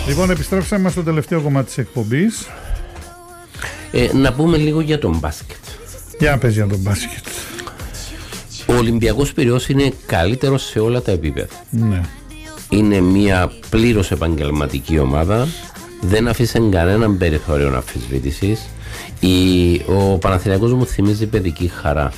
Λοιπόν, επιστρέψαμε στο τελευταίο κομμάτι της εκπομπής. Να πούμε λίγο για τον μπάσκετ. Για να πες για τον μπάσκετ. Ο Ολυμπιακός Πειραιώς είναι καλύτερος σε όλα τα επίπεδα. Ναι. Είναι μια πλήρως επαγγελματική ομάδα. Δεν αφήσε κανέναν περιθώριο αμφισβήτησης. Ο Παναθηναϊκός μου θυμίζει παιδική χαρά,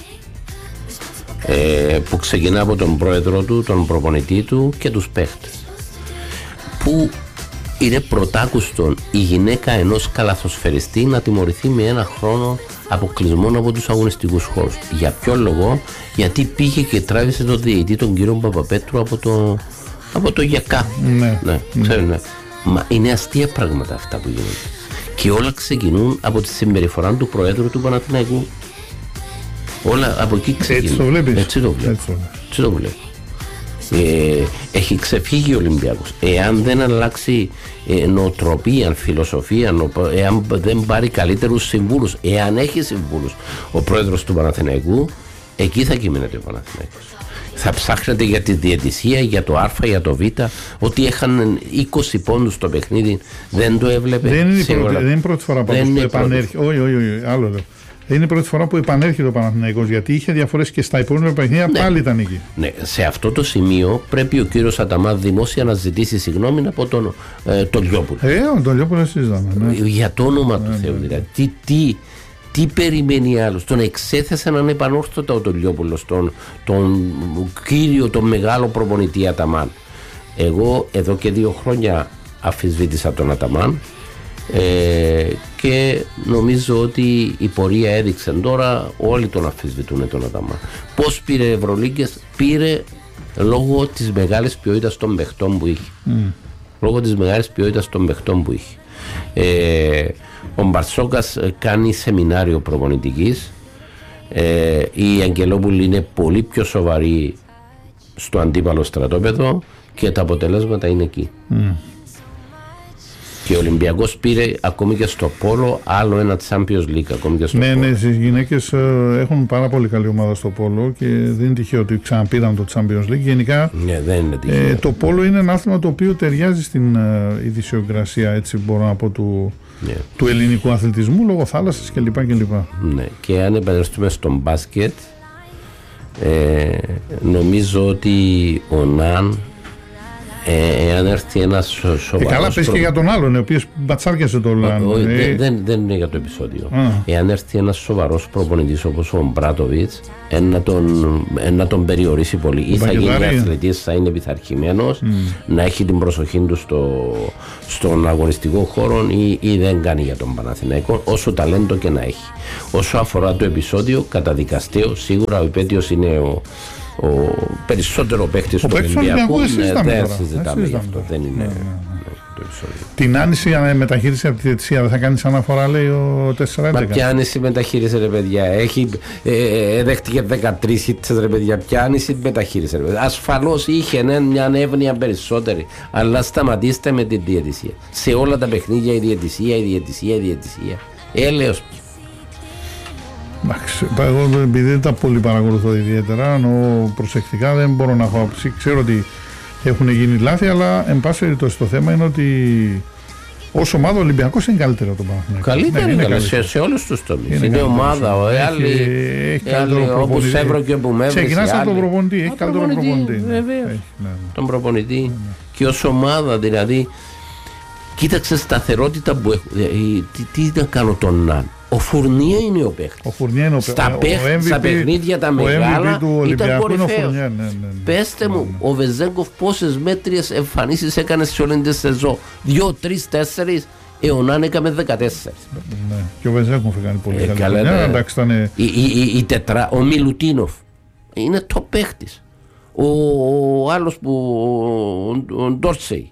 που ξεκινά από τον πρόεδρο του, τον προπονητή του και τους παίχτες, που είναι πρωτάκουστον η γυναίκα ενός καλαθοσφαιριστή να τιμωρηθεί με 1 χρόνο αποκλεισμό από τους αγωνιστικούς χώρους. Για ποιο λόγο? Γιατί πήγε και τράβησε τον διαιτητή, τον κύριο Παπαπέτρου, από το ΓΙΑΚΑ. Ναι. Ναι. Μα είναι αστεία πράγματα αυτά που γίνονται. Και όλα ξεκινούν από τη συμπεριφορά του Προέδρου του Παναθηναϊκού. Όλα από εκεί ξεκινούν. Έτσι το βλέπεις? Έτσι το βλέπω. Έχει ξεφύγει ο Ολυμπιακός. Εάν δεν αλλάξει νοοτροπία, φιλοσοφία, εάν δεν πάρει καλύτερους συμβούλους, εάν έχει συμβούλους ο πρόεδρος του Παναθηναϊκού, εκεί θα κυμαίνεται ο Παναθηναϊκός. Θα ψάχνετε για τη διαιτησία, για το Α, για το Β, ότι έχαν 20 πόντους στο παιχνίδι, δεν το έβλεπε. Δεν είναι η πρώτη φορά που επανέρχεται. Όχι, άλλο λέω. Δεν είναι η πρώτη φορά που επανέρχεται ο Παναθηναϊκός, γιατί είχε διαφορές και στα υπόλοιπα παιχνίδια, ναι. Πάλι ήταν εκεί. Ναι, σε αυτό το σημείο πρέπει ο κύριος Αταμά δημόσια να ζητήσει συγγνώμη από τον Λιόπουλο. Τον Λιόπουλο συζητάμε. Ναι. Για το όνομα του Θεού, δηλαδή. Τι περιμένει άλλος? Τον εξέθεσε ανεπανόρθωτα ο τον Λιόπουλο, τον κύριο, τον μεγάλο προπονητή Αταμάν. Εγώ εδώ και 2 χρόνια αμφισβήτησα τον Αταμάν, και νομίζω ότι η πορεία έδειξε τώρα όλοι τον αμφισβητούν τον Αταμάν. Πώς πήρε Ευρωλίγκες? Πήρε λόγω της μεγάλης ποιότητας των παιχτών που είχε. Λόγω της μεγάλης ποιότητας των παιχτών που είχε. Ο Μπαρσόκας κάνει σεμινάριο προπονητικής. Η Αγγελόπουλη είναι πολύ πιο σοβαρή στο αντίπαλο στρατόπεδο και τα αποτελέσματα είναι εκεί. Και ο Ολυμπιακός πήρε ακόμη και στο πόλο άλλο ένα Champions League. Ακόμη και στο πόλο. Ναι, στις γυναίκες έχουν πάρα πολύ καλή ομάδα στο πόλο και δεν είναι τυχαίο ότι ξαναπήραν το Champions League. Γενικά δεν είναι τυχαίο. Το πόλο είναι ένα άθλημα το οποίο ταιριάζει στην ειδησιογραφία, έτσι μπορώ να πω, του ελληνικού αθλητισμού, λόγω θάλασσας κλπ. Ναι, και αν επανέλθουμε στον μπάσκετ, νομίζω ότι ο Ναν, εάν έρθει ένας σοβαρός... Καλά πες και για τον άλλον, ο οποίος μπατσάρκιασε το Λαν. Δεν είναι για το επεισόδιο. Εάν έρθει ένας σοβαρός προπονητής όπως ο Μπράτοβιτς, να τον περιορίσει πολύ. Ή θα γίνει αθλητής, θα είναι πειθαρχημένος, να έχει την προσοχή του στον αγωνιστικό χώρο, ή δεν κάνει για τον Παναθηναϊκό, όσο ταλέντο και να έχει. Όσο αφορά το επεισόδιο, καταδικαστέο, σίγουρα ο υπέτειος είναι ο περισσότερο παίχτης του Ολυμπιακού. Δεν συζητάμε γι' αυτό. Δεν είναι το επεισόδιο. Την άνηση μεταχείριση από τη διαιτησία δεν θα κάνεις αναφορά, λέει ο 4-11. Μα ποια άνηση μεταχείρισε, ρε παιδιά? Δέχτηκε 13 χίτες, ρε παιδιά. Ποια άνηση μεταχείρισε, ρε παιδιά? Ασφαλώς είχε μια εύνοια περισσότερη, αλλά σταματήστε με τη διαιτησία. Σε όλα τα παιχνίδια η διαιτησία. Έλεος. Εγώ επειδή δεν τα πολύ παρακολουθώ ιδιαίτερα, προσεκτικά δεν μπορώ να έχω άποψη. Ξέρω ότι έχουν γίνει λάθη, αλλά εν πάση περιπτώσει το θέμα είναι ότι ως ομάδα ο Ολυμπιακός είναι καλύτερο από τον Παναθηναϊκό. Καλύτερο σε όλους τους τομείς. Είναι ομάδα, όπως Εύρο και Μπουμέβρες. Ξεκινάς από τον προπονητή, έχει καλύτερο προπονητή. Βεβαίως, τον προπονητή. Και ως ομάδα δηλαδή, κοίταξε σταθερότητα που έχουν. Τι να κάνω τον Ναν? Ο Φουρνία είναι ο παίχτης. Στα παιχνίδια τα μεγάλα ήταν κορυφαίος. Πέστε μου, ο Βεζέγκοφ πόσες μέτριες εμφανίσεις έκανε σε όλη τη σεζόν? 2, 3, 4. Ο Νάν έκαμε 14. Και ο Βεζέγκοφ έκανε πολύ καλή. Ο Μιλουτίνοφ είναι το παίχτης. Ο άλλος που, ο Ντόρσεϊ.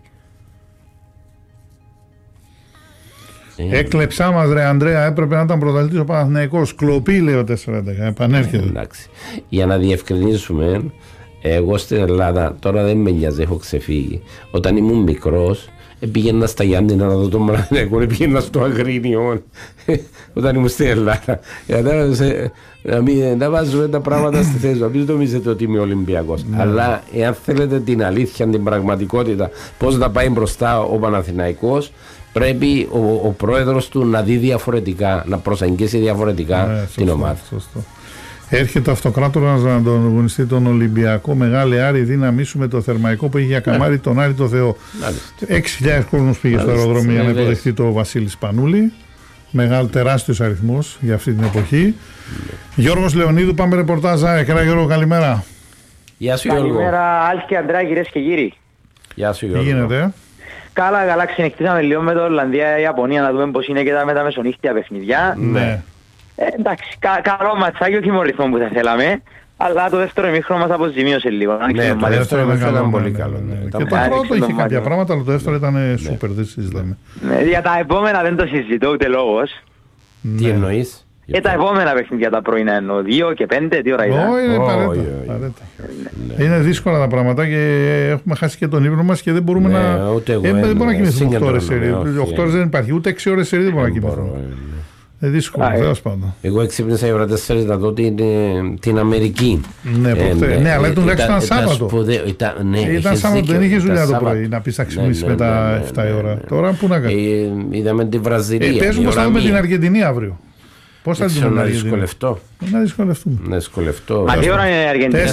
Έκλεψά μας, ρε Ανδρέα, έπρεπε να ήταν πρωταθλητής ο Παναθηναϊκός. Κλοπή, λέει ο 4-11, επανέρχεται. Εντάξει. Για να διευκρινίσουμε, εγώ στην Ελλάδα τώρα δεν με νοιάζει, έχω ξεφύγει. Όταν ήμουν μικρός, πήγαινα στα Γιάννηνα να δω τον Παναθηναϊκό, πήγαινα στο Αγρίνιο όταν ήμουν στην Ελλάδα. Να βάζουμε τα πράγματα στη θέση. Μην νομίζετε ότι είμαι Ολυμπιακός. Αλλά εάν θέλετε την αλήθεια, την πραγματικότητα, πώς να πάει μπροστά ο Παναθηναϊκός, πρέπει ο πρόεδρος του να δει διαφορετικά, να προσεγγίσει διαφορετικά την ομάδα. Έρχεται ο Αυτοκράτορας να τον αγωνιστεί τον Ολυμπιακό. Μεγάλη Άρη, δύναμή σου με το Θερμαϊκό που έχει για καμάρι τον Άρη το Θεό. 6.000 κόσμος πήγε στο αεροδρόμιο για να υποδεχτεί το Βασίλη Σπανούλη. Μεγάλο, τεράστιος αριθμός για αυτή την εποχή. Γιώργος Λεωνίδου, πάμε ρεπορτάζ. Έκανα Γιώργο, καλημέρα. Γεια σου Γιώργο. Καλημέρα, Άλφη και Αντρέα, κυρίες και κύριοι. Γεια σου Γιώργο. Τι γίνεται? Καλά, ξενυχτήσαμε λίγο με το Ολλανδία-Ιαπωνία να δούμε πώς είναι και τα μεσονύχτια παιχνιδιά. Ναι. Εντάξει, καλό ματσάκι, όχι με ρυθμό που θα θέλαμε, αλλά το δεύτερο ημίχρονο μας αποζημίωσε λίγο. Ναι, το δεύτερο ημίχρονο ήταν πολύ καλό. Και το πρώτο είχε κάποια πράγματα, αλλά το δεύτερο ήταν σούπερ, δεν συζητάμε. Για τα επόμενα δεν το συζητώ ούτε λόγος. Τι εννοείς? Τα επόμενα παιχνίδια τα πρωινά εννοώ, 2 και 5, τι ώρα ήταν? Όχι, είναι δύσκολα τα πράγματα και έχουμε χάσει και τον ύπνο μας και δεν μπορούμε δεν μπορούμε να κοιμηθούμε 8 ώρες σερί. 8 ώρες δεν υπάρχει, ούτε 6 ώρες σερί δεν μπορούμε να κοιμηθούμε. Δύσκολο, τέλος πάντων. Εγώ εξύπνησα η ώρα 4 να δω την Αμερική. Ναι, αλλά τουλάχιστον ήταν Σάββατο. Ήταν Σάββατο, δεν είχε δουλειά το πρωί να πεις να ξυπνήσεις μετά 7 η ώρα. Τώρα πού να κάνεις? Είδαμε την Βραζιλία. Πες μου πώς θα δούμε την Αργεντινή αύριο. Πώς θα την να δυσκολευτώ. Να δυσκολευτούμε. Μα τι ώρα είναι η Αργεντινή?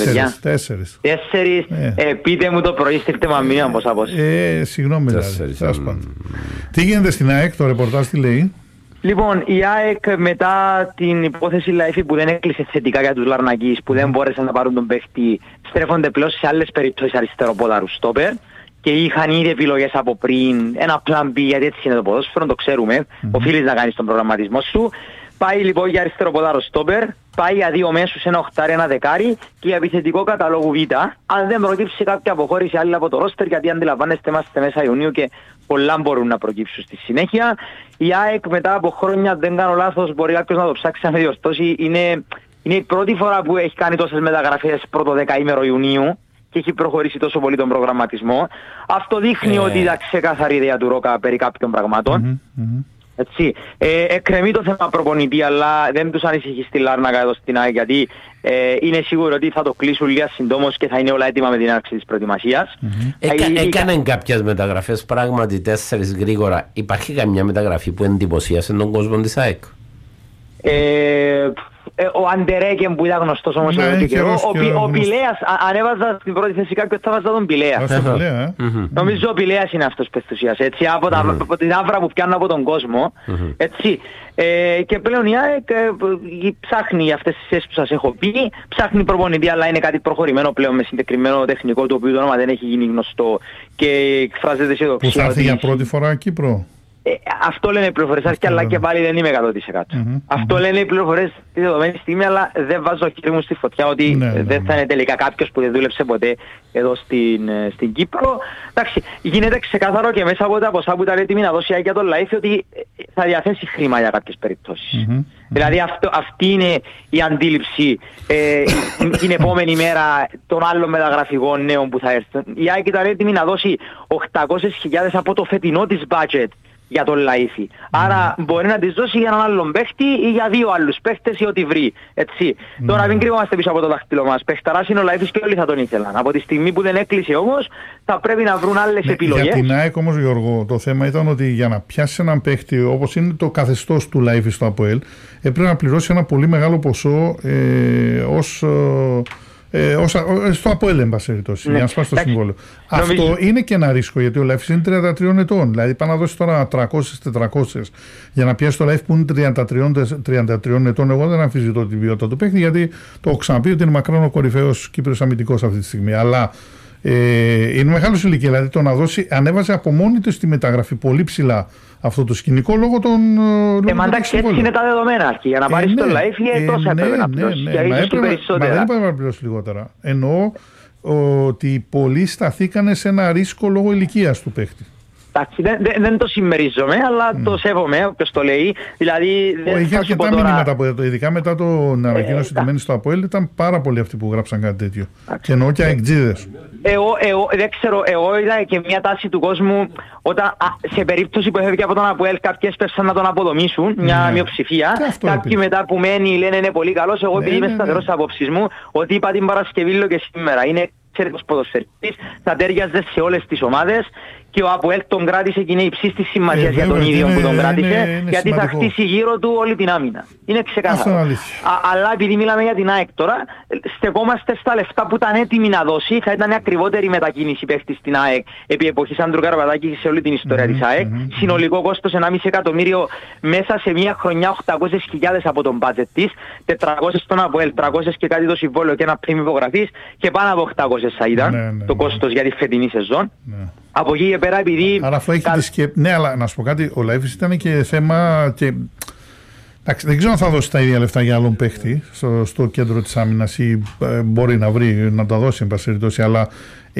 4. Πείτε μου το πρωί, στείλτε μου μήνυμα πως από. Συγγνώμη δηλαδή. Τι γίνεται στην ΑΕΚ, το ρεπορτάζ τι λέει? Λοιπόν, η ΑΕΚ μετά την υπόθεση Λαϊφή που δεν έκλεισε θετικά για τους Λαρνακείς, που δεν μπόρεσαν να πάρουν τον παίχτη, στρέφονται πλέον σε άλλες περιπτώσεις αριστεροπόδαρου στόπερ και είχαν ήδη επιλογές από πριν, ένα plan B, γιατί έτσι είναι το ποδόσφαιρο, το ξέρουμε, οφείλεις να κάνεις τον προγραμματισμό σου. Πάει λοιπόν για αριστεροπόδαρο στόπερ, πάει για 2 μέσους, ένα οχτάρι, ένα δεκάρι και για επιθετικό καταλόγου Β. Αν δεν προκύψει κάποια αποχώρηση άλλη από το ρόστερ, γιατί αντιλαμβάνεστε είμαστε μέσα Ιουνίου και πολλά μπορούν να προκύψουν στη συνέχεια. Η ΑΕΚ μετά από χρόνια, δεν κάνω λάθος, μπορεί κάποιος να το ψάξει να με διορθώσει, είναι η πρώτη φορά που έχει κάνει τόσες μεταγραφές πρώτο δεκαήμερο Ιουνίου και έχει προχωρήσει τόσο πολύ τον προγραμματισμό. Αυτό δείχνει ότι ήταν ξεκάθαρη ιδέα του Ρόκα περί κάποιων πραγμάτων. Έτσι. Εκκρεμεί το θέμα προπονητή, αλλά δεν τους ανησυχεί στη Λάρνακα εδώ στην ΑΕΚ, γιατί είναι σίγουρο ότι θα το κλείσουν λίγα συντόμως και θα είναι όλα έτοιμα με την άρξη της προετοιμασίας. Έκαναν κάποιες μεταγραφές, πράγματι 4 γρήγορα. Υπάρχει καμιά μεταγραφή που εντυπωσίασε τον κόσμο της ΑΕΚ? Ο Αντερέκεν που ήταν γνωστός όμως εδώ και καιρό. Ο Πηλέας, ανέβαζα στην πρώτη θέση κάποιον, θα βάζα τον Πηλέα. Νομίζω ο Πηλέας είναι αυτός πεστουσίας, έτσι, από την άβρα που πιάνω από τον κόσμο, έτσι. Και πλέον η ΑΕΚ ψάχνει αυτές τις θέσεις που σας έχω πει, ψάχνει προπονητή, αλλά είναι κάτι προχωρημένο πλέον με συγκεκριμένο τεχνικό, το οποίο το όνομα δεν έχει γίνει γνωστό και εκφράζεται αισιοδοξία. Που θα έρθει για πρώτη φορά Κύπρο? Αυτό λένε οι πληροφορίες, αλλά και πάλι δεν είμαι 100%. Αυτό λένε οι πληροφορίες τη δεδομένη στιγμή, αλλά δεν βάζω χέρι μου στη φωτιά ότι δεν θα είναι τελικά κάποιος που δεν δούλεψε ποτέ εδώ στην Κύπρο. Εντάξει, γίνεται ξεκάθαρο και μέσα από τα ποσά που ήταν έτοιμη να δώσει για τον Λαϊφή ότι θα διαθέσει χρήμα για κάποιες περιπτώσεις. Δηλαδή αυτή είναι η αντίληψη την επόμενη μέρα των άλλων μεταγραφικών νέων που θα έρθουν. Η ΑΕΚ ήταν έτοιμη να δώσει 800.000 από το φετινό της budget για τον Λαϊφή. Άρα μπορεί να της δώσει για έναν άλλον παίχτη ή για 2 άλλους παίχτες ή ό,τι βρει. Έτσι. Τώρα μην κρύβομαστε πίσω από το δάχτυλο μας. Παιχταράς είναι ο Λαϊφής και όλοι θα τον ήθελαν. Από τη στιγμή που δεν έκλεισε όμως θα πρέπει να βρουν άλλες επιλογές. Για την ΑΕΚ όμως, Γιώργο, το θέμα ήταν ότι για να πιάσει έναν παίχτη όπως είναι το καθεστώς του Λαϊφή στο ΑΠΟΕΛ, έπρεπε να πληρώσει ένα πολύ μεγάλο ποσό στο ΑΠΟΕΛ, εν πάση περιπτώσει, για να σπάσει το συμβόλαιο. Αυτό είναι και ένα ρίσκο, γιατί ο Λαϊφής είναι 33 ετών. Δηλαδή, πάει να δώσει τώρα 300-400 για να πιάσει το Λαϊφ που είναι 33 ετών. Εγώ δεν αμφισβητώ την ποιότητα του παίκτη, γιατί το έχω ξαναπεί ότι είναι μακράν ο κορυφαίος Κύπριος αμυντικός αυτή τη στιγμή. Αλλά είναι μεγάλος ηλικία. Δηλαδή, το να δώσει, ανέβαζε από μόνη του στη μεταγραφή πολύ ψηλά αυτό το σκηνικό λόγω των. Εντάξει, έτσι είναι τα δεδομένα αρχή. Για να πάρεις το Λαϊφ τόσα έπρεπε να πληρώσεις. Μα δεν έπρεπε να πληρώσει λιγότερα. Εννοώ ότι πολλοί σταθήκανε σε ένα ρίσκο λόγω ηλικίας του παίχτη. Δεν το συμμερίζομαι, αλλά το σέβομαι, όποιος το λέει. Δηλαδή, είχε αρκετά μηνύματα από εδώ, ειδικά μετά την ανακοίνωση ότι μένει στο ΑΠΟΕΛ, ήταν πάρα πολλοί αυτοί που γράψαν κάτι τέτοιο. Και εννοώ και αεκτζίδες. Εγώ δεν ξέρω, εγώ είδα και μια τάση του κόσμου όταν σε περίπτωση που έφευγε από τον ΑΠΟΕΛ κάποιοι έσπευσαν να τον αποδομήσουν, μια μειοψηφία. Κάποιοι μετά που μένει λένε είναι πολύ καλός. Εγώ επειδή είμαι σταθερός στις απόψεις μου, ότι είπα την Παρασκευή λέω και σήμερα. Είναι εξαιρετικός ποδοσφαιριστής, θα τέριαζε σε όλες τις ομάδες και ο ΑΠΟΕΛ τον κράτησε και είναι υψής της σημασίας για τον ίδιο που τον κράτησε, γιατί θα χτίσει γύρω του όλη την άμυνα. Είναι ξεκάθαρο. Αλλά επειδή μιλάμε για την ΑΕΚ τώρα, στεκόμαστε στα λεφτά που ήταν έτοιμοι να δώσει, θα ήταν ακριβότερη μετακίνηση παίχτη στην ΑΕΚ επί εποχής Άντρου Καραπατάκη σε όλη την ιστορία της ΑΕΚ. Συνολικό κόστος 1,5 εκατομμύριο μέσα σε μια χρονιά 800.000 από τον μπάτζετ της, 400 στον ΑΠΟΕΛ, 300 και κάτι το συμβόλαιο και ένα πριν υπογραφής και πάνω από 800 θα ήταν το κόστος για τη φετινή σεζόν. Από εκεί και πέρα επειδή... Άρα αφού έχει τη σκέψη... Ναι, αλλά να σου πω κάτι, ο Λαΐφης ήταν και θέμα... Και... Εντάξει, δεν ξέρω αν θα δώσει τα ίδια λεφτά για άλλον παίχτη στο κέντρο της άμυνας ή μπορεί να βρει, να τα δώσει εν πάση περιπτώσει, αλλά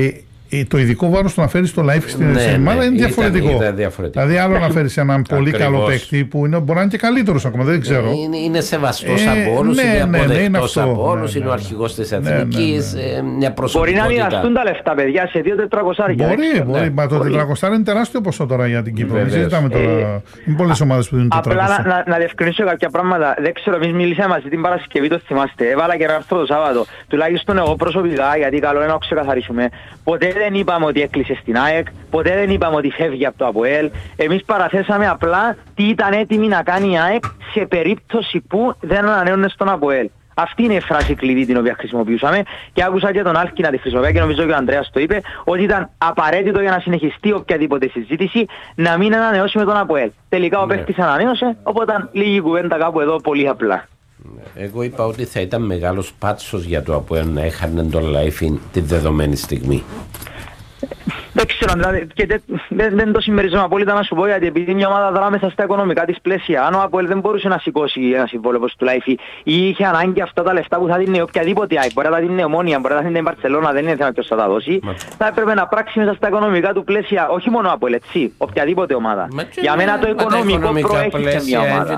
το ειδικό βάρος του να φέρει στο Λαΐφη στην ομάδα είναι διαφορετικό. Δηλαδή, άλλο να φέρει έναν πολύ καλό παίκτη που μπορεί να είναι και καλύτερος ακόμα, δεν ξέρω. Είναι σεβαστός από όλους, είναι αποδεκτός από όλους, είναι ο αρχηγός της Εθνικής, μια προσωπικότητα. Μπορεί να μοιραστούν τα λεφτά, παιδιά, σε 2.400. Μπορεί, μα το 400 είναι τεράστιο ποσό τώρα για την Κύπρο. Δεν συζητάμε τώρα. Είναι πολλές ομάδες που δίνουν 400. Απλά να διευκρινίσω κάποια πράγματα. Δεν ξέρω, εμείς μιλήσαμε μαζί την Παρασκευή, το θυμάστε. Έβαλα και ένα άρθρο το Σάββατο. Τουλάχιστον εγώ προσωπικά, γιατί καλό είναι να ξεκαθαρίσουμε. Ποτέ δεν είπαμε ότι έκλεισε στην ΑΕΚ, ποτέ δεν είπαμε ότι φεύγει από το ΑΠΟΕΛ. Εμείς παραθέσαμε απλά τι ήταν έτοιμη να κάνει η ΑΕΚ σε περίπτωση που δεν ανανέωνε στον ΑΠΟΕΛ. Αυτή είναι η φράση κλειδί την οποία χρησιμοποιούσαμε και άκουσα και τον Άλκη να τη χρησιμοποιεί και νομίζω και ο Ανδρέας το είπε ότι ήταν απαραίτητο για να συνεχιστεί οποιαδήποτε συζήτηση να μην ανανεώσει με τον ΑΠΟΕΛ. Τελικά ο παίκτης ανανέωσε, οπότε λίγη κουβέντα κάπου εδώ πολύ απλά. Εγώ είπα ότι θα ήταν μεγάλος πάτσος για το ΑΠΟΕΛ να έχανε τον Λαΐφη τη δεδομένη στιγμή. Δεν ξέρω, και δεν το συμμεριζόμαι απόλυτα να σου πω, γιατί επειδή μια ομάδα δρά μέσα στα οικονομικά της πλαίσια, αν ο ΑΠΟΕΛ δεν μπορούσε να σηκώσει ένα συμβόλαιο του Λαΐφη ή είχε ανάγκη αυτά τα λεφτά που θα δίνει οποιαδήποτε ΑΕΚ, μπορεί να τα δίνει η Ομόνια, μπορεί να τα δίνει η Μπαρτσελώνα, δεν είναι θέμα ποιος θα τα δώσει, θα έπρεπε να πράξει μέσα στα οικονομικά του πλαίσια, όχι μόνο ο ΑΠΟΕΛ, έτσι, οποιαδήποτε ομάδα. Για μένα το οικονομικό προέχει σε μια ομάδα.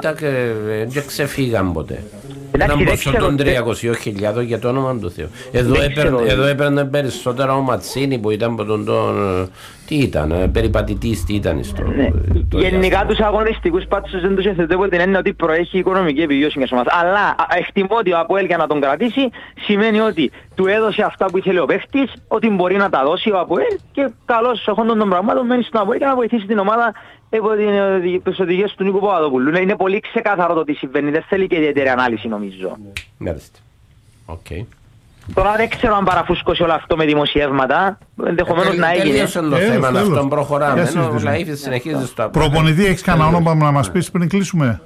Δεν ξεφύγαν ποτέ. Έναν ποσό των 300.000 για το όνομα του Θεού. Εδώ έπαιρνε περισσότερα ο Ματσίνη που ήταν από τον... Τι ήταν, περιπατητής, τι ήταν στο... Γενικά τους αγωνιστικούς πάτσους δεν τους εθετώ από την έννοια ότι προέχει η οικονομική επιβίωση μιας ομάδας. Αλλά εκτιμώ ότι ο ΑΠΟΕΛ για να τον κρατήσει σημαίνει ότι του έδωσε αυτά που ήθελε ο παίχτης, ότι μπορεί να τα δώσει ο ΑΠΟΕΛ και καλώς οχόντων των πραγμάτων μένει στον ΑΠΟΕΛ για να βοηθήσει την ομάδα από τις οδηγίες του Νίκου Παπαδόπουλου. Είναι πολύ ξεκάθαρο το τι συμβαίνει, δεν θέλει και ιδιαίτερη ανάλυση νομίζω. Μάλιστα. Okay. Τώρα δεν ξέρω αν παραφούσκωσε όλο αυτό με δημοσιεύματα, ενδεχομένως να έγινε. Τελείωσε το θέμα, αυτόν προχωράμε. Ο Λαΐφης συνεχίζει στο ΑΠΟΕΛ. Προπονητή, έχεις κανένα όνομα να μας πεις πριν κλείσουμε?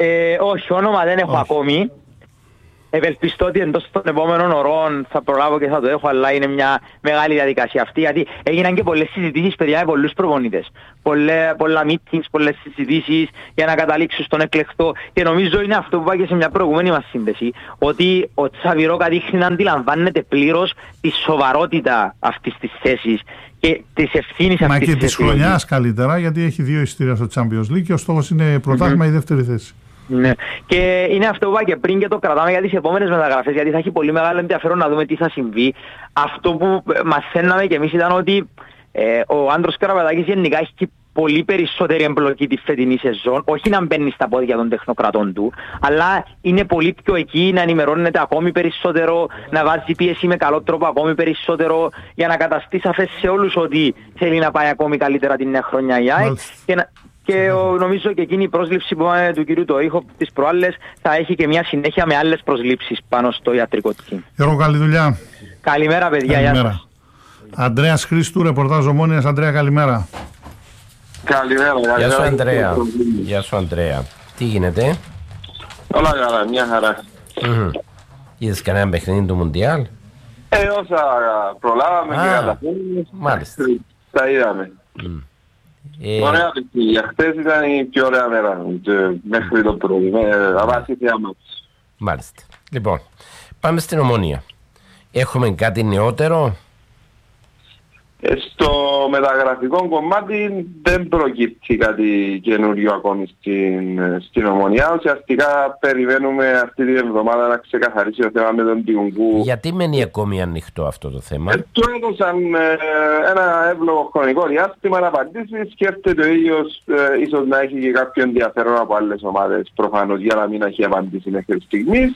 Όχι, όνομα δεν έχω ακόμη. Ευελπιστώ ότι εντός των επόμενων ωρών θα προλάβω και θα το έχω, αλλά είναι μια μεγάλη διαδικασία αυτή, γιατί έγιναν και πολλές συζητήσεις, παιδιά, με πολλούς προπονητές. Πολλά meetings, πολλές συζητήσεις για να καταλήξουν στον εκλεκτό. Και νομίζω είναι αυτό που είπα και σε μια προηγούμενη μας σύνδεση, ότι ο Τσάβη Ρόκα δείχνει να αντιλαμβάνεται πλήρως τη σοβαρότητα αυτής της θέσης και της ευθύνης αυτής της θέσης. Μα και της χρονιάς καλύτερα, γιατί έχει 2 εισιτήρια στο Champions League και ο στόχος είναι πρωτάθλημα ή δεύτερη θέση. Ναι. Και είναι αυτό που είπα και πριν και το κρατάμε για τις επόμενες μεταγραφές, γιατί θα έχει πολύ μεγάλο ενδιαφέρον να δούμε τι θα συμβεί. Αυτό που μαθαίναμε και εμείς ήταν ότι ο Άντρος Καραπατάκης γενικά έχει πολύ περισσότερη εμπλοκή τη φετινή σεζόν, όχι να μπαίνει στα πόδια των τεχνοκρατών του, αλλά είναι πολύ πιο εκεί, να ενημερώνεται ακόμη περισσότερο, να βάζει πίεση με καλό τρόπο ακόμη περισσότερο, για να καταστεί σαφές σε όλους ότι θέλει να πάει ακόμη καλύτερα την νέα χρονιά η ΑΕΚ. Και νομίζω και εκείνη η πρόσληψη που είπαμε του κυρίου Τοίχο τις προάλλες θα έχει και μια συνέχεια με άλλες προσλήψεις πάνω στο ιατρικό team. Γιώργο, καλή δουλειά. Καλημέρα, παιδιά. Καλημέρα. Αντρέας Χρήστου, ρεπορτάζ Ομόνοιας. Αντρέα, καλημέρα. Καλημέρα. Γεια σου, Αντρέα. Γεια σου, Αντρέα. Τι γίνεται? Όλα καλά, μια χαρά. Είδες κανένα παιχνίδι του Μουντιάλ? Όσα προλάβαμε και καταφέρουμε, μάλιστα, τα είδαμε. Ωραία παιχνίδια. Χθες ήταν η πιο ωραία μέρα μέχρι το πρωί. Αβάσιθια μας. Μάλιστα. Λοιπόν, πάμε στην Ομόνια. Έχουμε κάτι νεότερο? Στο μεταγραφικό κομμάτι δεν προκύπτει κάτι καινούριο ακόμη στην Ομονία. Ουσιαστικά περιμένουμε αυτή την εβδομάδα να ξεκαθαρίσει το θέμα με τον Τιουγκού. Γιατί μένει ακόμη ανοιχτό αυτό το θέμα? Του έδωσαν ένα εύλογο χρονικό διάστημα να απαντήσει. Σκέφτεται ο ίδιος ίσως να έχει και κάποιο ενδιαφέρον από άλλες ομάδες προφανώς για να μην έχει απαντήσει μέχρι στιγμής.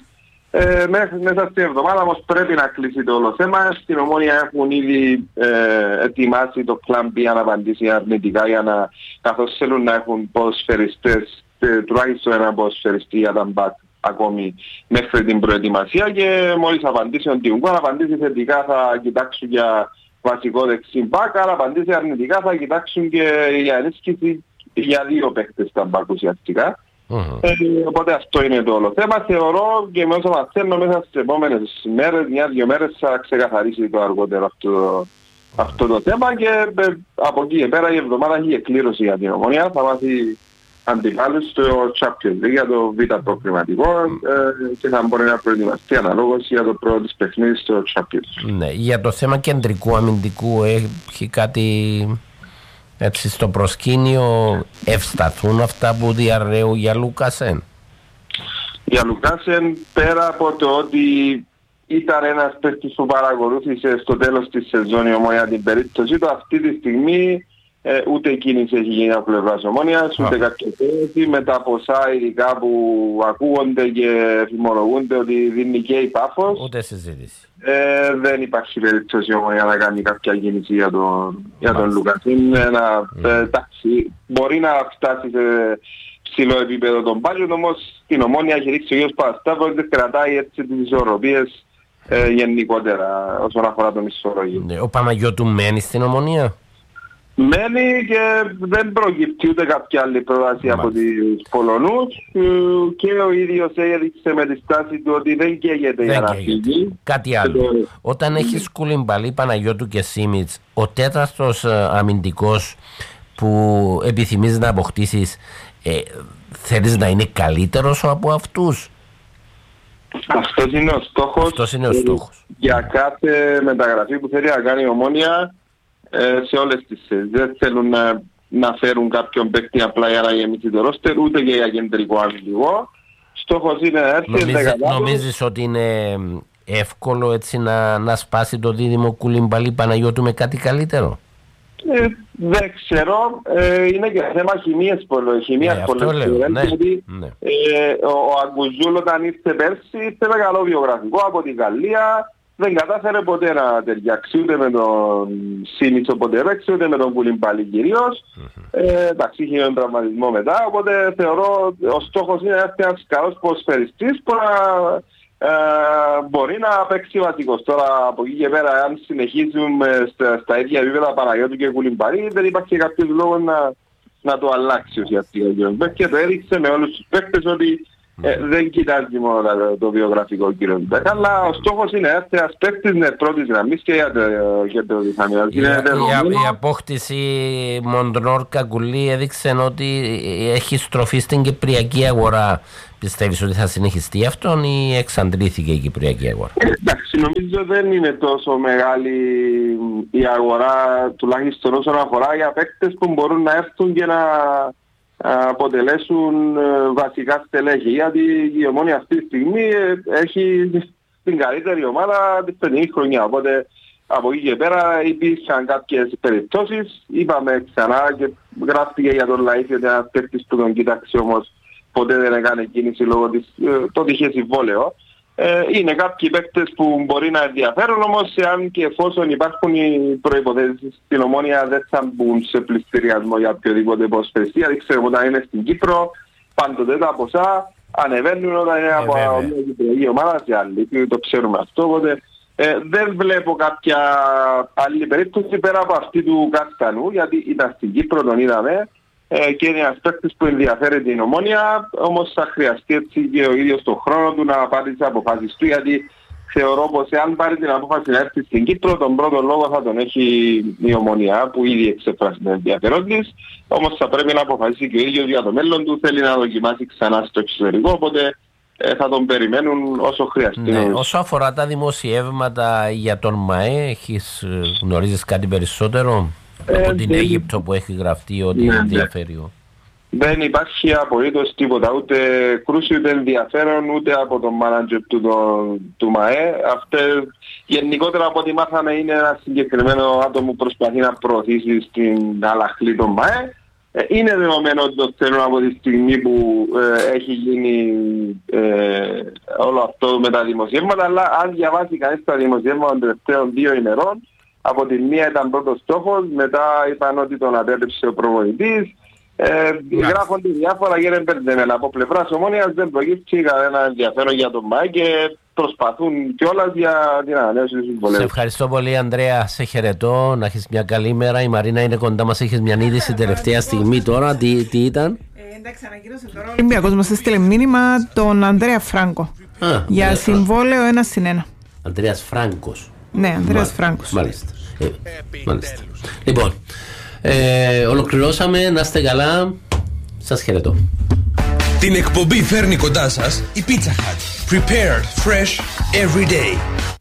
Μέσα στην εβδομάδα όμως πρέπει να κλείσει το όλο θέμα. Στην Ομόνια έχουν ήδη ετοιμάσει το Plan B για να απαντήσει αρνητικά, καθώς θέλουν να έχουν ποδοσφαιριστές, τουλάχιστον ένα ποδοσφαιριστή για τα μπακ ακόμη μέχρι την προετοιμασία, και μόλις απαντήσει ο Τιουγκού, αν απαντήσει θετικά θα κοιτάξουν για βασικό δεξί μπακ, αν απαντήσει αρνητικά θα κοιτάξουν και για ενίσχυση για 2 παίκτες στα μπακ ουσιαστικά. Οπότε αυτό είναι το όλο θέμα. Θεωρώ και με όσο μαθαίνω μέσα στις επόμενες μέρες, 1-2 μέρες θα ξεκαθαρίσει το αργότερο αυτό το θέμα, και από εκεί και πέρα η εβδομάδα έχει εκκλήρωση για την Ομονία. Θα μάθει αντιπάλους στο Champions League για το β' προκριματικό και θα μπορεί να προετοιμαστεί αναλόγως για το πρώτο της παιχνίδι στο Champions. Ναι, για το θέμα κεντρικού αμυντικού έχει κάτι έτσι στο προσκήνιο? Ευσταθούν αυτά που διαρρέουν για Λούκασεν? Για Λούκασεν, πέρα από το ότι ήταν ένας παίκτης που παρακολούθησε στο τέλος της σεζόν η Ομόνια την περίπτωση του, αυτή τη στιγμή ούτε κίνηση έχει γίνει από πλευράς Ομόνιας, ούτε κάποια θέση. Με τα ποσά ειδικά που ακούγονται και φημολογούνται ότι δίνει και η Πάφος, ούτε συζήτηση. Δεν υπάρχει περίπτωση η Ομόνια να κάνει κάποια κίνηση για τον Λούκασεν. Εντάξει, μπορεί να φτάσει σε ψηλό επίπεδο τον μπάτζετ, όμως στην Ομόνια έχει ρίξει ο Γιώργος Παπασταύρος, δεν κρατάει έτσι τις ισορροπίες γενικότερα όσον αφορά τον ισορροπίο. Ο Παναγιώτου μένει στην Ομόνια? Μένει και δεν προκύπτει ούτε κάποια άλλη πρόταση από τους Πολωνούς, και ο ίδιος έδειξε με τη στάση του ότι δεν καίγεται για να φύγει. Κάτι άλλο. Όταν έχεις Κουλιμπαλί, Παναγιώτου και Σίμιτς, ο τέταρτος αμυντικός που επιθυμείς να αποκτήσεις, θέλεις να είναι καλύτερος από αυτούς? Αυτός είναι ο στόχος. Για κάθε μεταγραφή που θέλει να κάνει η Ομόνια σε όλες τις θέσεις. Δεν θέλουν να φέρουν κάποιον παίκτη απλά για να γεμίσει το ρόστερ, ούτε και για κεντρικό αμυντικό. Στόχος είναι να έρθει. Νομίζεις ότι είναι εύκολο έτσι να σπάσει το δίδυμο Κουλιμπαλί Παναγιώτου με κάτι καλύτερο? Δεν ξέρω, είναι και θέμα χημίας πολλές γιατί ο Αγκουζούλ όταν ήρθε πέρσι ήρθε με καλό βιογραφικό από την Γαλλία, δεν κατάφερε ποτέ να ταιριάξει ούτε με τον Σίμιτς όποτε έπαιξε, ούτε με τον Κουλιμπαλί κυρίως. Εντάξει, είχε έναν τραυματισμό μετά, οπότε θεωρώ ο στόχος είναι να έρθει ένας καλός ποδοσφαιριστής που μπορεί να παίξει βασικός. Τώρα από εκεί και πέρα, αν συνεχίζουμε στα ίδια επίπεδα Παναγιώτου και Κουλιμπαλί, δεν υπάρχει κάποιος λόγος να το αλλάξει ουσιαστικά. Και το έδειξε με όλους τους παίκτες ότι δεν κοιτάζει μόνο το βιογραφικό κύριο του. Αλλά ο στόχος είναι να έρθει ένας παίκτης πρώτης γραμμής και για το διχαμιάς. Η απόκτηση Μοντρόρ Κακουλή έδειξε ότι έχει στροφή στην κυπριακή αγορά. Πιστεύεις ότι θα συνεχιστεί αυτόν ή εξαντλήθηκε η κυπριακή αγορά? Εντάξει, νομίζω δεν είναι τόσο μεγάλη η αγορά, τουλάχιστον όσον αφορά για παίκτες που μπορούν να έρθουν και να αποτελέσουν βασικά στελέχη. Γιατί η Ομόνια αυτή τη στιγμή έχει την καλύτερη ομάδα της φετινής χρονιά. Οπότε από εκεί και πέρα υπήρχαν κάποιες περιπτώσεις. Είπαμε ξανά και γράφτηκε για τον Λαΐφη ότι ένας παίκτης που τον κοίταξε όμως ποτέ δεν έκανε κίνηση λόγω της, τότε είχε συμβόλαιο. Είναι κάποιοι παίκτες που μπορεί να ενδιαφέρουν, όμως εάν και εφόσον υπάρχουν οι προϋποθέσεις στην Ομόνια δεν θα μπουν σε πληστηριασμό για οποιοδήποτε ποδοσφαιριστή. Δηλαδή ξέρουμε όταν είναι στην Κύπρο πάντοτε τα ποσά ανεβαίνουν όταν είναι από μια κυπριακή ομάδα σε άλλη. Το ξέρουμε αυτό, οπότε δεν βλέπω κάποια άλλη περίπτωση πέρα από αυτή του Καστανού, γιατί ήταν στην Κύπρο, τον είδαμε. Και είναι ένας παίκτης που ενδιαφέρει την Ομόνια, όμως θα χρειαστεί έτσι και ο ίδιος τον χρόνο του να πάρει τις αποφάσεις του, γιατί θεωρώ πως εάν πάρει την απόφαση να έρθει στην Κύπρο, τον πρώτο λόγο θα τον έχει η Ομόνια που ήδη εξεφράσει την ενδιαφέρον της, όμως θα πρέπει να αποφασίσει και ο ίδιος για το μέλλον του, θέλει να δοκιμάσει ξανά στο εξωτερικό, οπότε θα τον περιμένουν όσο χρειαστεί. Ναι, όσο αφορά τα δημοσιεύματα για τον ΜΑΕ, γνωρίζεις κάτι περισσότερο από την Αίγυπτο που έχει γραφτεί ότι ενδιαφέρει? Δεν υπάρχει απολύτως τίποτα, ούτε κρούση, ούτε ενδιαφέρον, ούτε από τον μάνατζερ του ΜΑΕ. Γενικότερα από ό,τι μάθαμε είναι ένα συγκεκριμένο άτομο που προσπαθεί να προωθήσει στην Αλαχλή τον ΜΑΕ. Είναι δεδομένο ότι το θέλουν από τη στιγμή που έχει γίνει όλο αυτό με τα δημοσιεύματα, αλλά αν διαβάσει κανείς τα δημοσιεύματα των τελευταίων 2 ημερών, από τη μία ήταν πρώτος στόχος, μετά είπαν ότι τον αντέτρεψε ο προπονητής. Γράφονται διάφορα και δεν μπερδεύουν. Από πλευράς Ομόνοιας δεν προκύπτει κανένα ενδιαφέρον για τον ΜΑΕ και προσπαθούν κιόλας για την ανανέωση του συμβολέου. Σε ευχαριστώ πολύ, Ανδρέα. Σε χαιρετώ. Να έχεις μια καλή μέρα. Η Μαρίνα είναι κοντά μας. Έχεις μια είδηση τελευταία στιγμή τώρα. Τι ήταν? Εντάξει, ανακοίνωσε τώρα ο Ολυμπιακός μας έστειλε μήνυμα τον Ανδρέα Φράγκο για συμβόλαιο 1+1. Ανδρέας Φράγκος. Ναι, Ανδρέας Φράγκος. Μάλιστα. Λοιπόν, ολοκληρώσαμε. Να είστε καλά. Σας χαιρετώ. Την εκπομπή φέρνει κοντά σας η Pizza Hut. Prepared fresh every day.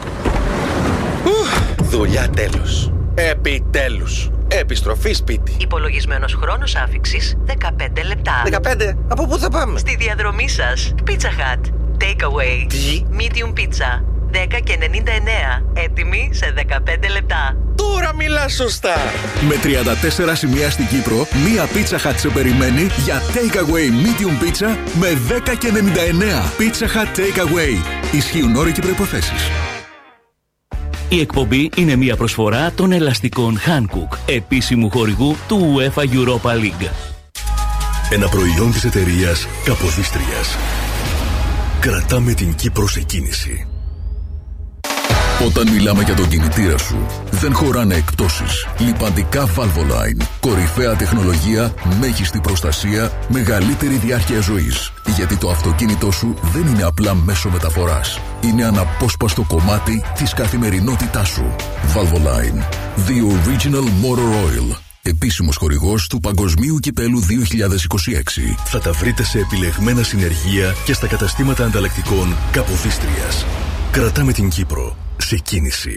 Δουλειά τέλος. Επιτέλους. Επιστροφή σπίτι. Υπολογισμένος χρόνος άφιξης 15 λεπτά. 15? Από πού θα πάμε? Στη διαδρομή σας. Pizza Hut. Takeaway. Τι? Medium pizza. 10,99. Έτοιμη σε 15 λεπτά. Τώρα μιλάς σωστά. Με 34 σημεία στην Κύπρο, μία Pizza Hut σε περιμένει για Takeaway Medium Pizza με 10,99. Pizza Hut Takeaway. Ισχύουν όροι και προϋποθέσεις. Η εκπομπή είναι μια προσφορά των ελαστικών Hankook, επίσημου χορηγού του UEFA Europa League. Ένα προϊόν της εταιρείας Καποδίστριας. Κρατάμε την Κύπρο σε κίνηση. Όταν μιλάμε για τον κινητήρα σου, δεν χωράνε εκπτώσεις. Λιπαντικά Valvoline. Κορυφαία τεχνολογία, μέγιστη προστασία, μεγαλύτερη διάρκεια ζωής. Γιατί το αυτοκίνητό σου δεν είναι απλά μέσο μεταφοράς. Είναι αναπόσπαστο κομμάτι της καθημερινότητάς σου. Valvoline. The Original Motor Oil. Επίσημος χορηγός του Παγκοσμίου Κυπέλου 2026. Θα τα βρείτε σε επιλεγμένα συνεργεία και στα καταστήματα ανταλλακτικών Καποδίστριας. Κρατάμε την Κύπρο σε κίνηση.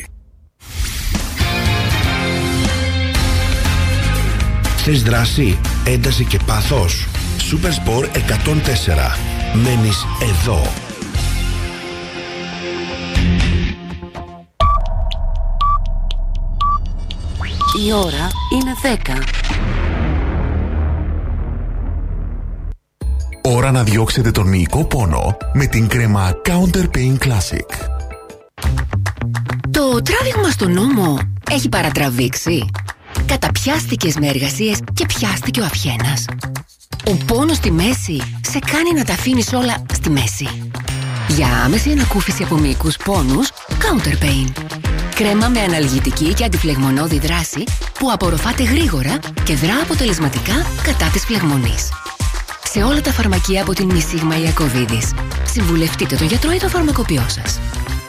Θες δράση, ένταση και πάθος? Supersport 104. Μένεις εδώ. Η ώρα είναι 10. Ώρα να διώξετε τον μυϊκό πόνο με την κρέμα Counter Pain Classic. Το τράβηγμα στον ώμο έχει παρατραβήξει. Καταπιάστηκες με εργασίες και πιάστηκε ο αυχένας. Ο πόνος στη μέση σε κάνει να τα αφήνεις όλα στη μέση. Για άμεση ανακούφιση από μυϊκούς πόνους, Counter Pain. Κρέμα με αναλγητική και αντιφλεγμονώδη δράση που απορροφάται γρήγορα και δρά αποτελεσματικά κατά της φλεγμονής. Σε όλα τα φαρμακεία από την Μισίγμα Ιακωβίδης. Συμβουλευτείτε τον γιατρό ή το φαρμακοποιό σας.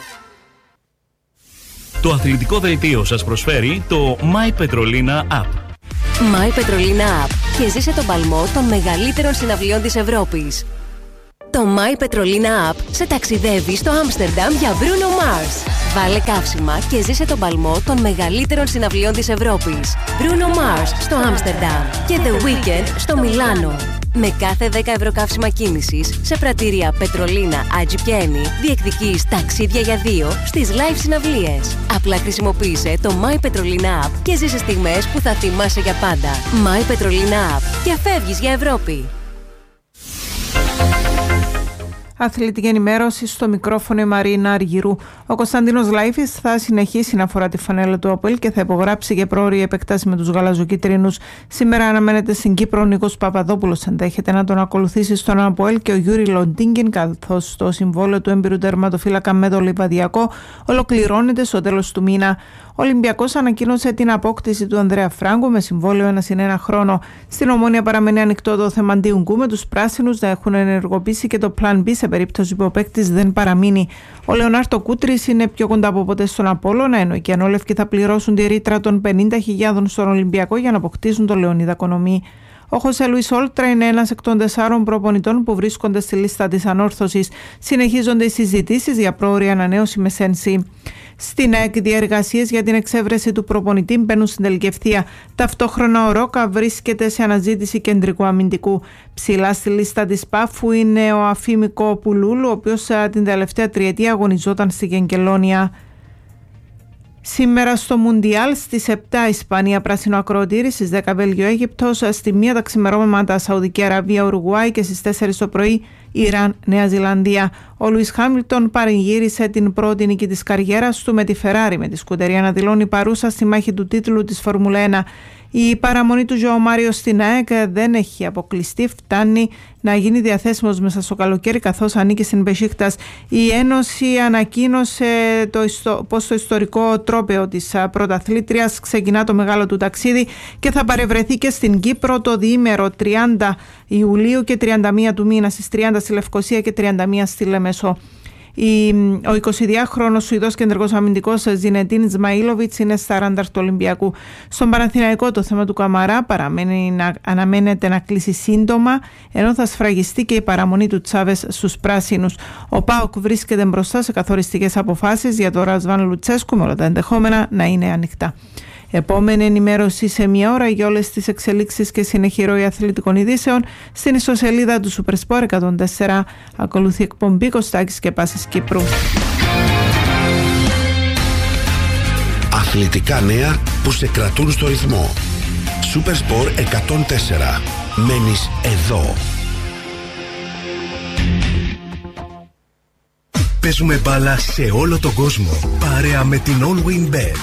Το αθλητικό δελτίο σας προσφέρει το My Petrolina App. My Petrolina App και ζήσε τον παλμό των μεγαλύτερων συναυλιών της Ευρώπης. Το My Petrolina App σε ταξιδεύει στο Άμστερνταμ για Bruno Mars. Βάλε καύσιμα και ζήσε τον παλμό των μεγαλύτερων συναυλιών της Ευρώπης. Bruno Mars στο Άμστερνταμ και The Weeknd στο Μιλάνο. Με κάθε 10 ευρώ καύσιμα κίνησης σε πρατήρια Πετρολίνα, Ατζιπιένι, διεκδικείς ταξίδια για 2 στις live συναυλίες. Απλά χρησιμοποίησε το My Petrolina App και ζήσε στιγμές που θα θυμάσαι για πάντα. My Petrolina App και φεύγεις για Ευρώπη. Αθλητική ενημέρωση στο μικρόφωνο η Μαρίνα Αργυρού. Ο Κωνσταντίνος Λάιφης θα συνεχίσει να φορά τη φανέλα του ΑΠΟΕΛ και θα υπογράψει και πρόωρη επέκταση με τους γαλαζοκίτρινους. Σήμερα αναμένεται στην Κύπρο ο Νίκος Παπαδόπουλος. Ενδέχεται να τον ακολουθήσει στον ΑΠΟΕΛ και ο Γιούρι Λοντίνγκιν, καθώς το συμβόλαιο του έμπειρου τερματοφύλακα με το Λιβαδιακό ολοκληρώνεται στο τέλος του μήνα. Ο Ολυμπιακός ανακοίνωσε την απόκτηση του Ανδρέα Φράγκο με συμβόλαιο 1+1 χρόνο. Στην Ομόνια παραμένει ανοιχτό το θέμα Ντιουγκού, με τους πράσινους να έχουν ενεργοποιήσει και το Plan B σε περίπτωση που ο παίκτης δεν παραμείνει. Ο Λεωνάρτο Κούτρης είναι πιο κοντά από ποτέ στον Απόλλωνα, ενώ οι Κιανόλευκοι θα πληρώσουν τη ρήτρα των 50.000 στον Ολυμπιακό για να αποκτήσουν τον Λεωνίδα Κονομή. Ο Χωσέ Λουίς Όλτρα είναι ένας εκ των 4 προπονητών που βρίσκονται στη λίστα της ανόρθωσης. Συνεχίζονται οι συζητήσεις για πρόωρη ανανέωση με Σένσι. Στην ΑΕΚ, διεργασίες για την εξέβρεση του προπονητή μπαίνουν στην τελική ευθεία. Ταυτόχρονα ο Ρόκα βρίσκεται σε αναζήτηση κεντρικού αμυντικού. Ψηλά στη λίστα της Πάφου είναι ο Αφίμικο Πουλούλου, ο οποίος την τελευταία τριετία αγωνιζόταν στη Γενκελόνια. Σήμερα στο Μουντιάλ στις 7 Ισπανία πράσινο ακροατήρι, στις 10 Βέλγιο Αίγυπτος, στη 1 τα ξημερώματα Σαουδική Αραβία Ουρουγουάη και στις 4 το πρωί Ιράν Νέα Ζηλανδία. Ο Λουίς Χάμιλτον παρηγύρισε την πρώτη νίκη της καριέρας του με τη Φεράρι, με τη σκουτερία να δηλώνει παρούσα στη μάχη του τίτλου της Φόρμουλα 1. Η παραμονή του Ζωο Μάριο στην ΑΕΚ δεν έχει αποκλειστεί, φτάνει να γίνει διαθέσιμος μέσα στο καλοκαίρι καθώς ανήκει στην Μπεσίκτας. Η Ένωση ανακοίνωσε πως το ιστορικό τρόπαιο της πρωταθλήτριας ξεκινά το μεγάλο του ταξίδι και θα παρευρεθεί και στην Κύπρο το διήμερο 30 Ιουλίου και 31 του μήνα, στις 30 στη Λευκοσία και 31 στη Λέμεσο. Ο 22χρονος Σουηδός κεντρικός αμυντικός Ζινετίν Ισμαήλοβιτς είναι στα ράνταρ του Ολυμπιακού. Στον Παναθηναϊκό το θέμα του Καμαρά αναμένεται να κλείσει σύντομα, ενώ θα σφραγιστεί και η παραμονή του Τσάβες στους πράσινους. Ο ΠΑΟΚ βρίσκεται μπροστά σε καθοριστικές αποφάσεις για το Ρασβάν Λουτσέσκου, με όλα τα ενδεχόμενα να είναι ανοιχτά. Επόμενη ενημέρωση σε 1 ώρα για όλες τις εξελίξεις και συνεχή ροή αθλητικών ειδήσεων στην ιστοσελίδα του Supersport 104. Ακολουθεί εκπομπή Κωστάκης και Πάσης Κύπρου. Αθλητικά νέα που σε κρατούν στο ρυθμό. Supersport 104. Μένεις εδώ. Παίζουμε μπάλα σε όλο τον κόσμο παρέα με την All Win Bet.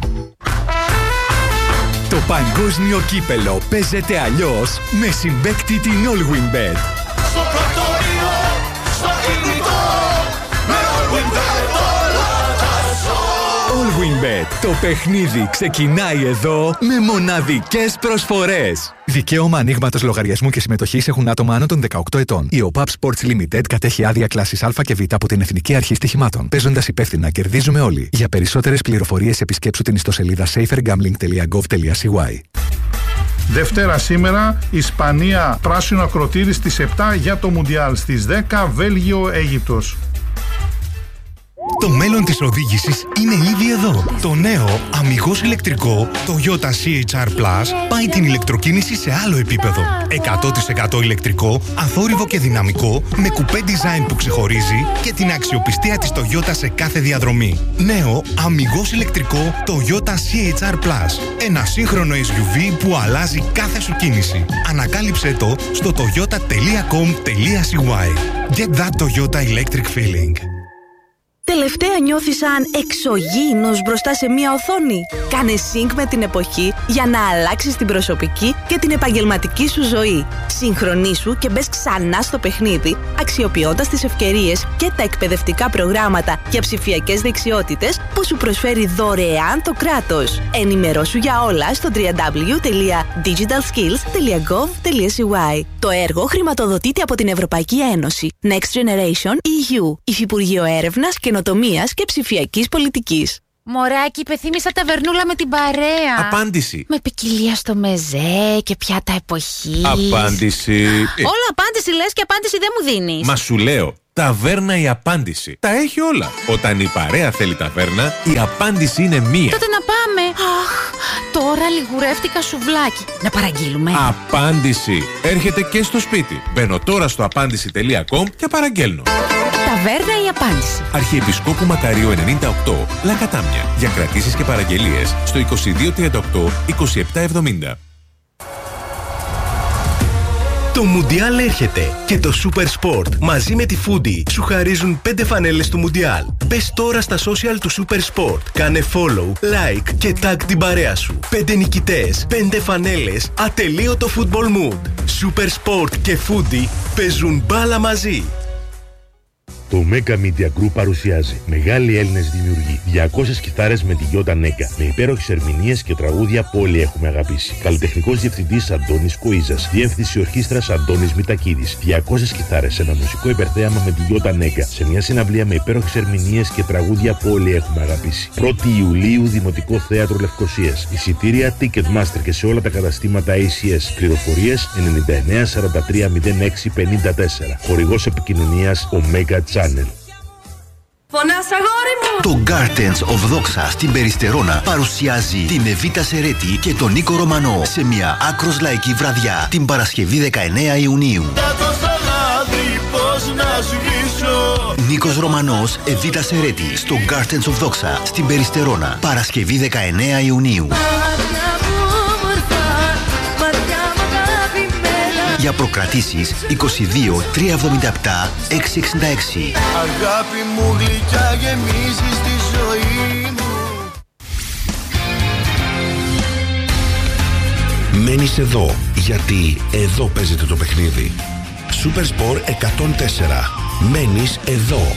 Το παγκόσμιο κύπελο παίζεται αλλιώς με συμπαίκτη την All Win Bet. Στο πρακτορείο, στο κινητό, με All Win Bet όλα τα ζω. All Win Bet. Το παιχνίδι ξεκινάει εδώ με μοναδικές προσφορές. Δικαίωμα ανοίγματος λογαριασμού και συμμετοχής έχουν άτομα άνω των 18 ετών. Η OPAP Sports Limited κατέχει άδεια κλάσης Α και Β από την Εθνική Αρχή Στοιχημάτων. Παίζοντας υπεύθυνα, κερδίζουμε όλοι. Για περισσότερες πληροφορίες επισκέψου την ιστοσελίδα safergambling.gov.cy. Δευτέρα σήμερα, Ισπανία πράσινο ακροτήρι στις 7 για το Μουντιάλ. Στις 10 Βέλγιο Αίγυπτος. Το μέλλον της οδήγησης είναι ήδη εδώ. Το νέο αμιγώς ηλεκτρικό Toyota CHR Plus πάει την ηλεκτροκίνηση σε άλλο επίπεδο. 100% ηλεκτρικό, αθόρυβο και δυναμικό, με κουπέ design που ξεχωρίζει και την αξιοπιστία της Toyota σε κάθε διαδρομή. Νέο αμιγώς ηλεκτρικό Toyota CHR Plus. Ένα σύγχρονο SUV που αλλάζει κάθε σου κίνηση. Ανακάλυψέ το στο toyota.com.cy. Get that Toyota electric feeling. Τελευταία νιώθεις σαν εξωγήινος μπροστά σε μία οθόνη? Κάνε sync με την εποχή για να αλλάξεις την προσωπική και την επαγγελματική σου ζωή. Συγχρονίσου και μπες ξανά στο παιχνίδι, αξιοποιώντας τις ευκαιρίες και τα εκπαιδευτικά προγράμματα για ψηφιακές δεξιότητες που σου προσφέρει δωρεάν το κράτος. Ενημερώσου για όλα στο www.digitalskills.gov.cy. Το έργο χρηματοδοτείται από την Ευρωπαϊκή Ένωση, Next Generation EU, Υφυπουργείο Έρευνας, Καινοτομίας και Ψηφιακής Πολιτικής. Μωράκι, υπεθύμησα ταβερνούλα με την παρέα. Απάντηση. Με ποικιλία στο μεζέ και πιάτα εποχής. Απάντηση. Όλο απάντηση λες και απάντηση δεν μου δίνεις. Μα σου λέω, ταβέρνα η απάντηση. Τα έχει όλα. Όταν η παρέα θέλει ταβέρνα, η απάντηση είναι μία. Τότε να πάμε. Αχ, τώρα λιγουρεύτηκα σουβλάκι. Να παραγγείλουμε. Απάντηση. Έρχεται και στο σπίτι. Μπαίνω τώρα στο απάντηση.com και παραγγέλνω. Ταβέρνα η απάντηση. Αρχιεπισκόπου Μακαρίου 98, Λακατάμια. Για κρατήσεις και παραγγελίες στο 2238 2770. Το Μουντιάλ έρχεται και το Super Sport μαζί με τη Foodie σου χαρίζουν 5 φανέλες του Μουντιάλ. Μπες τώρα στα social του Super Sport, κάνε follow, like και tag την παρέα σου. 5 νικητές, 5 φανέλες, ατελείωτο football mood. Super Sport και Foodie παίζουν μπάλα μαζί. Το Mega Media Group παρουσιάζει μεγάλοι Έλληνες δημιουργοί. 200 κιθάρες με τη Γιώτα Νέκα. Με υπέροχες ερμηνείες και τραγούδια που όλοι έχουμε αγαπήσει. Καλλιτεχνικός διευθυντής Αντώνης Κοΐζας. Διεύθυνση ορχήστρας Αντώνης Μητακίδης. 200 κιθάρες σε ένα μουσικό υπερθέαμα με τη Γιώτα Νέκα. Σε μια συναυλία με υπέροχες ερμηνείες και τραγούδια που όλοι έχουμε αγαπήσει. 1η Ιουλίου, Δημοτικό Θέατρο Λευκοσίας. Εισιτήρια Ticketmaster και σε όλα τα καταστήματα ACS. Πληροφορίες 99 43 06 54. Χορηγός επικοινωνίας Omega Channel. Το Gardens of Doxa στην Περιστερώνα παρουσιάζει την Εβίτα Σερέτη και τον Νίκο Ρωμανό σε μια άκρος λαϊκή βραδιά την Παρασκευή 19 Ιουνίου. Νίκος Ρωμανός, Εβίτα Σερέτη στο Gardens of Doxa στην Περιστερώνα Παρασκευή 19 Ιουνίου. Για προκρατήσεις 22 377 666. Αγάπη μου γλυκιά γεμίζεις τη ζωή μου. Μένεις εδώ, γιατί εδώ παίζεται το παιχνίδι. Supersport 104. Μένεις εδώ.